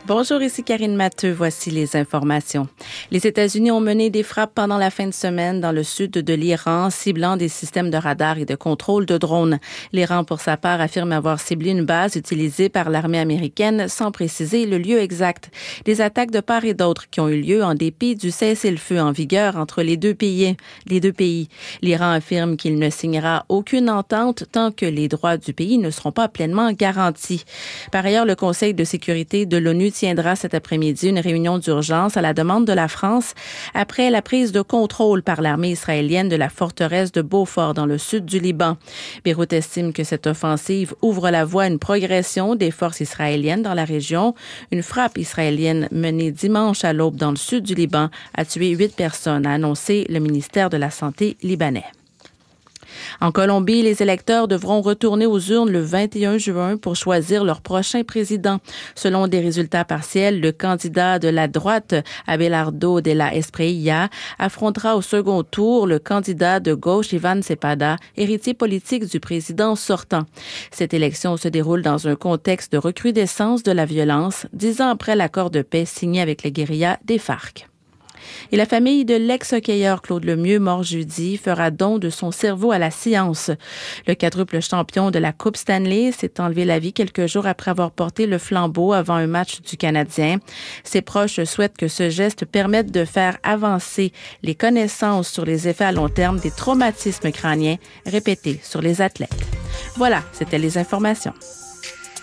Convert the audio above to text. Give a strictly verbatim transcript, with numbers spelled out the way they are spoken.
Bonjour, ici Karine Matteux. Voici les informations. Les États-Unis ont mené des frappes pendant la fin de semaine dans le sud de l'Iran, ciblant des systèmes de radar et de contrôle de drones. L'Iran, pour sa part, affirme avoir ciblé une base utilisée par l'armée américaine sans préciser le lieu exact. Des attaques de part et d'autre qui ont eu lieu en dépit du cessez-le-feu en vigueur entre les deux pays. Les deux pays. L'Iran affirme qu'il ne signera aucune entente tant que les droits du pays ne seront pas pleinement garantis. Par ailleurs, le Conseil de sécurité de l'ONU tiendra cet après-midi une réunion d'urgence à la demande de la France après la prise de contrôle par l'armée israélienne de la forteresse de Beaufort dans le sud du Liban. Beyrouth estime que cette offensive ouvre la voie à une progression des forces israéliennes dans la région. Une frappe israélienne menée dimanche à l'aube dans le sud du Liban a tué huit personnes, a annoncé le ministère de la Santé libanais. En Colombie, les électeurs devront retourner aux urnes le vingt et un juin pour choisir leur prochain président. Selon des résultats partiels, le candidat de la droite, Abelardo de la Espriella, affrontera au second tour le candidat de gauche, Iván Cepeda, héritier politique du président sortant. Cette élection se déroule dans un contexte de recrudescence de la violence, dix ans après l'accord de paix signé avec les guérillas des FARC. Et la famille de l'ex-hockeyeur Claude Lemieux, mort jeudi, fera don de son cerveau à la science. Le quadruple champion de la Coupe Stanley s'est enlevé la vie quelques jours après avoir porté le flambeau avant un match du Canadien. Ses proches souhaitent que ce geste permette de faire avancer les connaissances sur les effets à long terme des traumatismes crâniens répétés sur les athlètes. Voilà, c'était les informations.